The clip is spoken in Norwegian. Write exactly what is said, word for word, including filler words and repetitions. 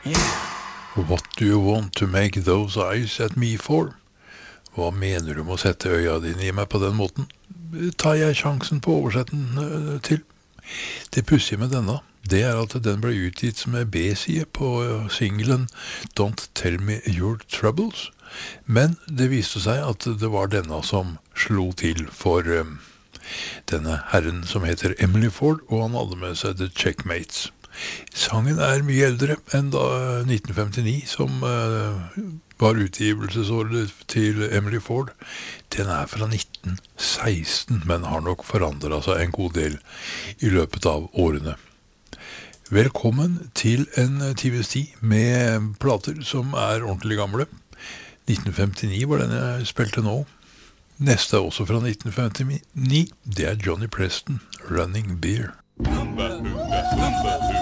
What do you want to make those eyes at me for? Hva mener du med å sette øya dine i meg på den måten? Tar jeg sjansen på å oversette den øh, til? Det pussige med denne, det er at den ble utgitt som en B-side på øh, singelen Don't Tell Me Your Troubles, men det viste seg at det var denne som slo til for øh, denne herren som heter Emily Ford, og han hadde med seg The Checkmates. Sangen er mye eldre enn da nitten femtini, som uh, var utgivelsesåret til Emily Ford. Den er fra nitten seksten, men har nok forandret seg en god del i løpet av årene. Velkommen til en times tid med plater som er ordentlig gamle. nitten femtini var den jeg spilte nå. Neste er også fra nitten femtini. Det er Johnny Preston, Running Beer.